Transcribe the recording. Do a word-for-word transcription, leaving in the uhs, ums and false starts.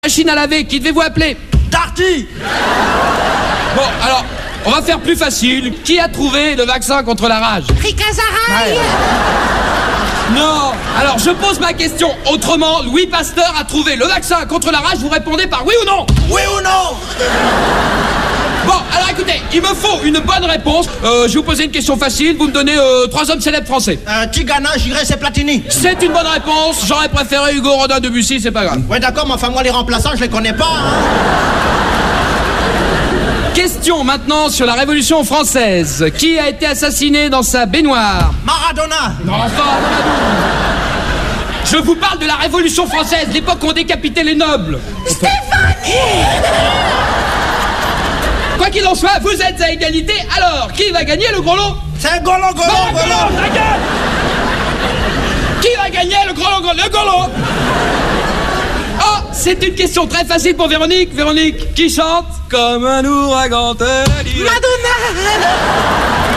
Machine à laver, qui devez-vous appeler? Darty. Bon, alors, on va faire plus facile. Qui a trouvé le vaccin contre la rage? Ricazaraï. Non. Alors, je pose ma question autrement. Louis Pasteur a trouvé le vaccin contre la rage. Vous répondez par oui ou non? Oui ou non? Bon, alors écoutez, il me faut une bonne réponse. Euh, je vais vous poser une question facile. Vous me donnez euh, trois hommes célèbres français. Euh, Tigana, Giresse et Platini. C'est une bonne réponse. J'aurais préféré Hugo Rodin Debussy, c'est pas grave. Ouais, d'accord, mais enfin, moi, les remplaçants, je les connais pas, hein. Question maintenant sur la Révolution française. Qui a été assassiné dans sa baignoire? Maradona. Non, enfin, je vous parle de la Révolution française, l'époque où on décapitait les nobles. Stéphanie. Quoi qu'il en soit, vous êtes à égalité. Alors, qui va gagner le gros lot? C'est Golo, Golo, Non, Golo. Golo, ta gueule. Qui va gagner le gros lot? Le golo. Oh, c'est une question très facile pour Véronique. Véronique, qui chante comme un ouragan te dit. Madonna.